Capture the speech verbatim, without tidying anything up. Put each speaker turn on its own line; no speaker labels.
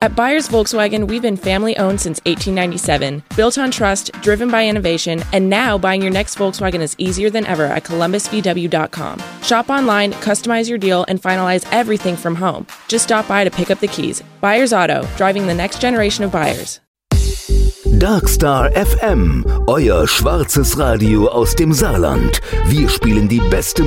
At Byers Volkswagen, we've been family-owned since eighteen ninety-seven, built on trust, driven by innovation, and now buying your next Volkswagen is easier than ever at columbus v w dot com. Shop online, customize your deal, and finalize everything from home. Just stop by to pick up the keys. Byers Auto, driving the next generation of buyers.
Darkstar F M, euer schwarzes Radio aus dem Saarland. Wir spielen die beste